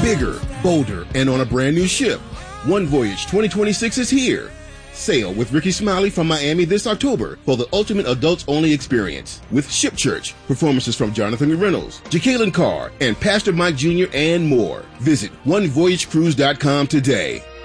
bigger, bolder, and on a brand new ship. One Voyage 2026 is here. Sail with Ricky Smiley from Miami this October for the ultimate adults-only experience with Ship Church, performances from Jonathan Reynolds, Jacqueline Carr, and Pastor Mike Jr. and more. Visit onevoyagecruise.com today.